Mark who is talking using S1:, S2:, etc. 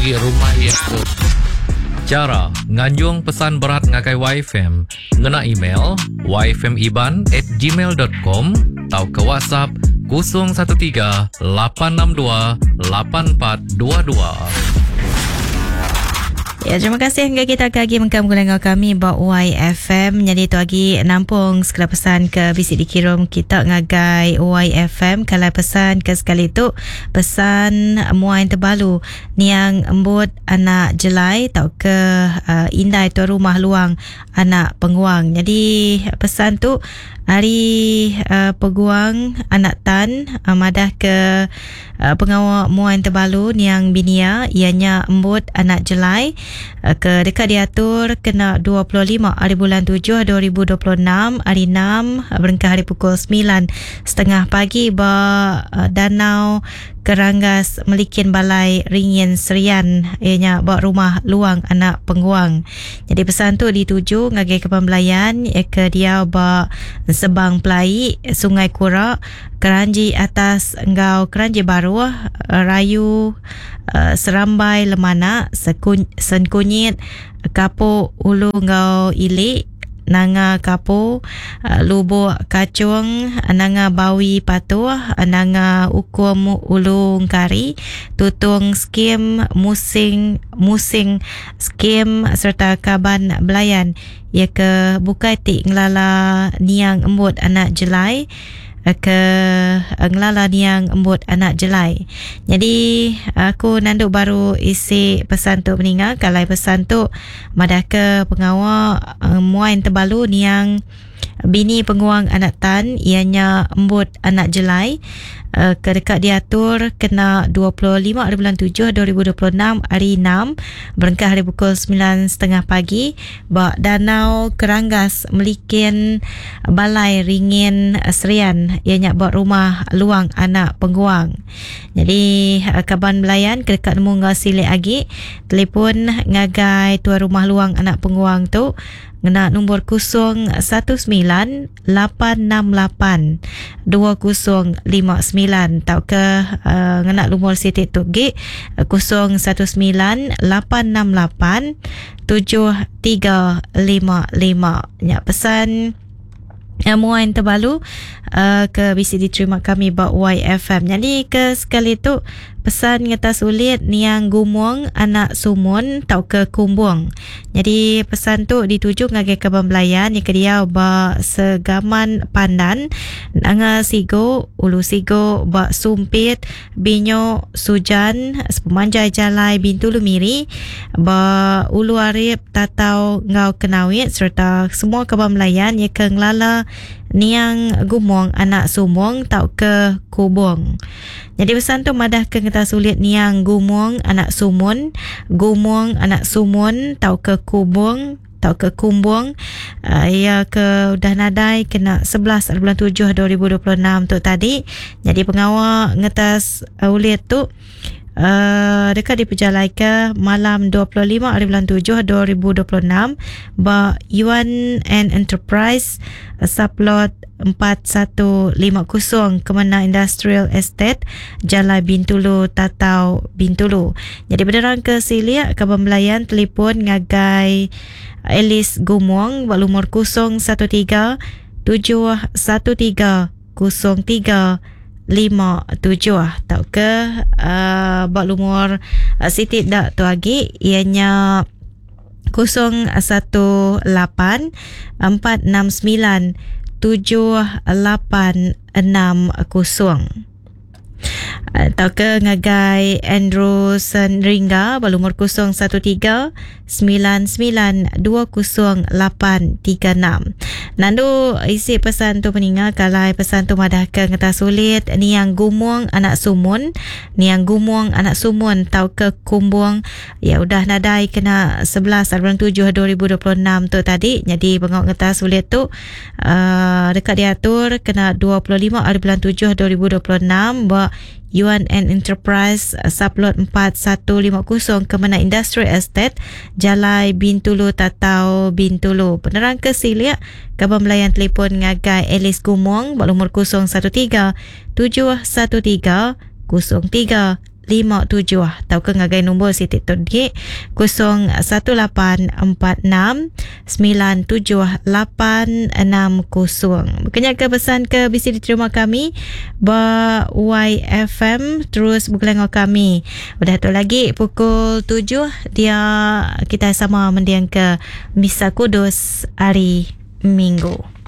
S1: di rumah itu. Cara nganjung pesan berat ngakai YFM ngena email yfmiban@gmail.com atau ke WhatsApp 013 862 8422.
S2: Ya, terima kasih hingga kita lagi mengkamu kami buat YFM. Jadi tu lagi nampung segala pesan ke bisik dikirim kita ngagai YFM. Kalau pesan ke sekali tu pesan muai terbalu ni yang embut anak jelai tau ke indai tu rumah luang anak penguang. Jadi pesan tu hari peguang anak tan madah ke pengawal muai terbalu ni yang binia ianya embut anak jelai ke dekat diatur kena 25 hari bulan 7 2026 hari 6 berengkah hari pukul 9:30 pagi ba danau Keranggas Melikin Balai Ringin Serian ianya bawa rumah luang anak penguang. Jadi pesan tu dituju ngagai ke pembelayan ke dia ba Sebang Pelai Sungai Kurak Keranji Atas Engau Keranji Baru Rayu Serambai Lemana Senkunyit Kapuk Ulu Engau Ilik Nanga Kapo, Lubuk Kacung, Nanga Bawi Patuh, Nanga Ukum Ulung Kari, Tutung Skim Musing Skim serta Kaban Belayan. Ia ke Bukati Ngelala Niang Embut Anak Jelai ke Ngelala Niang Embut Anak Jelai. Jadi aku nanduk baru isi pesan tu meninggal. Kalau pesan tu madah ke pengawal muain terbalu Niang bini penguang anak tan ianya Embut Anak Jelai ke dekat diatur kena 25 hari bulan 7 2026 hari 6 berengkah hari pukul 9:30 pagi ba Danau Keranggas Melikin Balai Ringin Serian ianya buat rumah luang anak penguang. Jadi kaban belayan ke dekat nemu ngasile agi telefon ngagai tuan rumah luang anak penguang tu ngena nombor 018682059 tau ke ngena nombor sitik tu G 019687355 nyak pesan muain terbalu ke bisa diterima kami buat YFM. Jadi ke sekali tu pesan ngeta sulit niang gumuang anak sumun tau ke kumbung. Jadi pesan tu dituju ngagai ke pembelayan yang dia ba segaman pandan nanga sigo ulu sigo ba sumpit binyo sujan sepemanjai jalai Bintulu Miri ba ulu arif tatau ngau kenawit serta semua ke pembelayan yang ke ngelala niang gumuang anak sumung tau ke kubung. Jadi pesan tu madah ke ngeta sulit niang gumuang anak sumun tau ke kubung tau ke kumbung. Ia ke udah nadai kena 11 bulan 7 2026 tu tadi. Jadi pengawal ngetas ulit tu dekat di Pejalai ke malam 25 hari bulan 7 2026 ba Yuan and Enterprise Sublot 4150 Kemana Industrial Estate Jalan Bintulu Tatau Bintulu. Jadi berderang ke Silia ke pembelayan telefon ngagai Elis Gumuang berumur 013-113-03-57 tau ke bak lumur sitik dak tu lagi ianya 018-469-7860 atau ke ngagai Andrewson Ringga berumur 013-99-20836. Nandu isi pesan tu peninggal kalau pesan tu madah ke ngeta sulit niang gumuang anak sumun tau ke kumbung ya udah nadai kena 11 bulan 7 2026 tu tadi. Jadi bengok ngeta sulit tu dekat diatur kena 25 hari bulan 7 2026 ba Yuan and Enterprise Sublot 4150 Kemana Industrial Estate Jalai Bintulu Tatau Bintulu. Penerang ke Silia kabar melayan telefon ngagai Elis Gumuang berumur 013-713-03-57 atau ke ngagai nombor si TikTok di 018967860. Bukannya ke pesan ke bisi diterima kami ba YFM terus bukan kami. Udah tu lagi pukul 7 dia kita sama mendiang ke Misa Kudus hari Minggu.